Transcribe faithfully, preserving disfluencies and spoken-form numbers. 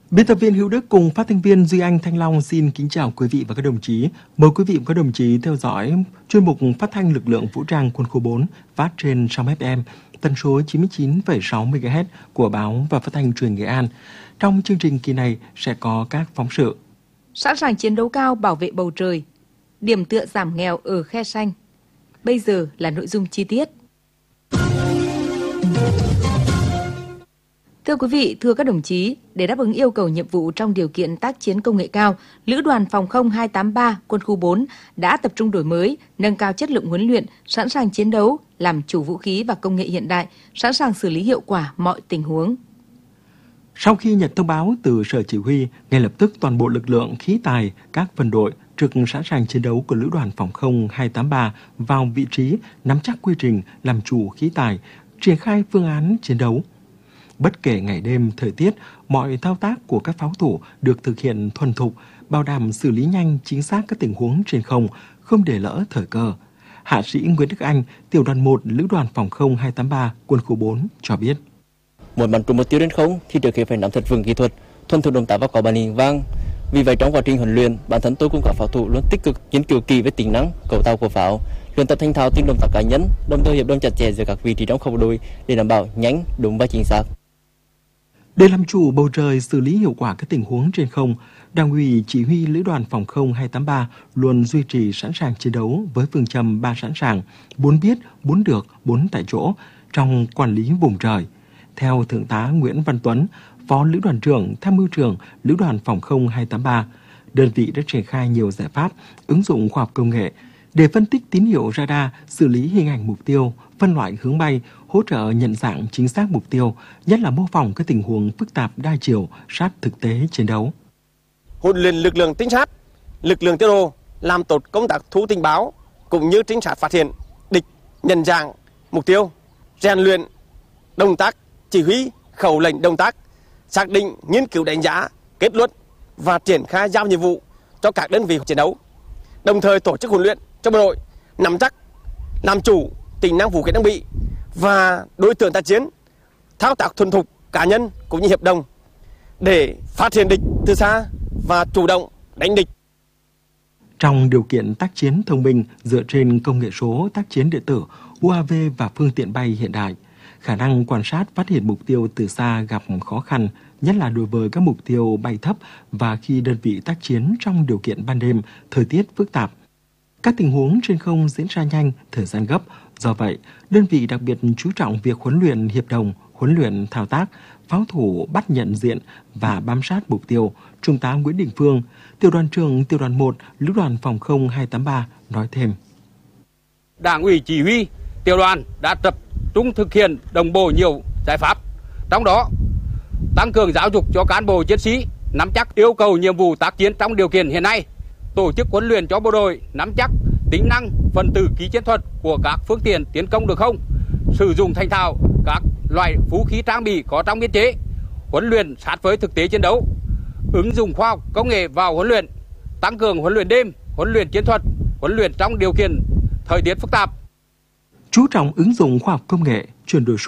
Biên tập viên Hữu Đức cùng phát thanh viên Duy Anh, Thanh Long xin kính chào quý vị và các đồng chí. Mời quý vị và các đồng chí theo dõi chuyên mục phát thanh lực lượng vũ trang quân khu bốn phát trên sóng ép em tần số chín mươi chín phẩy sáu mê ga héc của báo và phát thanh truyền Nghệ An. Trong chương trình kỳ này sẽ có các phóng sự. Sẵn sàng chiến đấu cao bảo vệ bầu trời, điểm tựa giảm nghèo ở Khe Sanh. Bây giờ là nội dung chi tiết. Thưa quý vị, thưa các đồng chí, để đáp ứng yêu cầu nhiệm vụ trong điều kiện tác chiến công nghệ cao, Lữ đoàn Phòng không hai tám ba Quân khu bốn đã tập trung đổi mới, nâng cao chất lượng huấn luyện, sẵn sàng chiến đấu, làm chủ vũ khí và công nghệ hiện đại, sẵn sàng xử lý hiệu quả mọi tình huống. Sau khi nhận thông báo từ Sở Chỉ huy, ngay lập tức toàn bộ lực lượng khí tài, các phân đội trực sẵn sàng chiến đấu của Lữ đoàn Phòng không hai tám ba vào vị trí, nắm chắc quy trình, làm chủ khí tài, triển khai phương án chiến đấu. Bất kể ngày đêm, thời tiết, mọi thao tác của các pháo thủ được thực hiện thuần thục, bảo đảm xử lý nhanh, chính xác các tình huống trên không, không để lỡ thời cơ. Hạ sĩ Nguyễn Đức Anh, tiểu đoàn một Lữ đoàn Phòng không hai tám ba Quân khu bốn cho biết. Muốn bắn trúng mục tiêu trên không thì trước khi phải nắm thật vững kỹ thuật, thuần thục động tác và có bản lĩnh vang. Vì vậy trong quá trình huấn luyện, bản thân tôi cùng các pháo thủ luôn tích cực nghiên cứu kỹ về tính năng, cấu tạo của pháo, luyện tập thành thạo từng động tác cá nhân, đồng thời hiệp đồng chặt chẽ giữa các vị trí trong khẩu đội để đảm bảo nhanh, đúng và chính xác. Để làm chủ bầu trời, xử lý hiệu quả các tình huống trên không, Đảng ủy Chỉ huy Lữ đoàn Phòng không hai tám ba luôn duy trì sẵn sàng chiến đấu với phương châm ba sẵn sàng, bốn biết, bốn được, bốn tại chỗ trong quản lý vùng trời. Theo Thượng tá Nguyễn Văn Tuấn, Phó Lữ đoàn trưởng, Tham mưu trưởng Lữ đoàn Phòng không hai tám ba, đơn vị đã triển khai nhiều giải pháp, ứng dụng khoa học công nghệ để phân tích tín hiệu radar, xử lý hình ảnh mục tiêu, phân loại hướng bay, hỗ trợ nhận dạng chính xác mục tiêu, nhất là mô phỏng các tình huống phức tạp đa chiều sát thực tế chiến đấu. Huấn luyện lực lượng trinh sát, lực lượng tiêu đồ làm tốt công tác thu tình báo cũng như trinh sát phát hiện địch, nhận dạng mục tiêu, rèn luyện động tác chỉ huy, khẩu lệnh động tác, xác định, nghiên cứu đánh giá, kết luận và triển khai giao nhiệm vụ cho các đơn vị chiến đấu. Đồng thời tổ chức huấn luyện cho bộ đội nắm chắc, làm chủ tính năng vũ khí trang bị và đối tượng tác chiến, thao tác thuần thục cá nhân cũng như hiệp đồng để phát hiện địch từ xa và chủ động đánh địch. Trong điều kiện tác chiến thông minh dựa trên công nghệ số, tác chiến điện tử, u a vê và phương tiện bay hiện đại, khả năng quan sát phát hiện mục tiêu từ xa gặp khó khăn, nhất là đối với các mục tiêu bay thấp và khi đơn vị tác chiến trong điều kiện ban đêm, thời tiết phức tạp. Các tình huống trên không diễn ra nhanh, thời gian gấp. Do vậy, đơn vị đặc biệt chú trọng việc huấn luyện hiệp đồng, huấn luyện thao tác, pháo thủ bắt nhận diện và bám sát mục tiêu. Trung tá Nguyễn Đình Phương, tiểu đoàn trưởng tiểu đoàn một Lữ đoàn Phòng không hai tám ba nói thêm. Đảng ủy chỉ huy tiểu đoàn đã tập trung thực hiện đồng bộ nhiều giải pháp, trong đó tăng cường giáo dục cho cán bộ chiến sĩ nắm chắc yêu cầu nhiệm vụ tác chiến trong điều kiện hiện nay, tổ chức huấn luyện cho bộ đội nắm chắc tính năng, phần tử kỹ chiến thuật của các phương tiện tiến công được không, sử dụng thành thạo các loại vũ khí trang bị có trong biên chế, huấn luyện sát với thực tế chiến đấu, ứng dụng khoa học công nghệ vào huấn luyện, tăng cường huấn luyện đêm, huấn luyện chiến thuật, huấn luyện trong điều kiện thời tiết phức tạp. Chú trọng ứng dụng khoa học công nghệ, chuyển đổi số